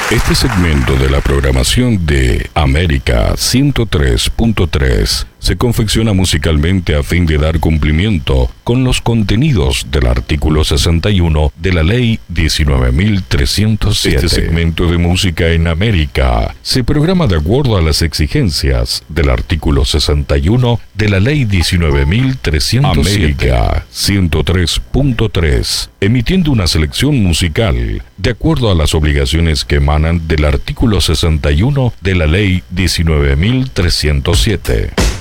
Este segmento de la programación de América 103.3 se confecciona musicalmente a fin de dar cumplimiento con los contenidos del artículo 61 de la Ley 19.307. Este segmento de música en América se programa de acuerdo a las exigencias del artículo 61 de la Ley 19.307. América 103.3, emitiendo una selección musical de acuerdo a las obligaciones que emanan del artículo 61 de la Ley 19.307.